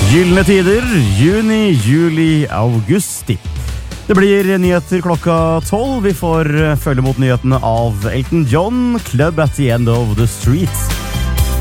Gyllene tider, juni, juli, augusti. Det blir nyheter klokka 12. Vi får følge mot nyhetene av Elton John, Club at the End of the Street.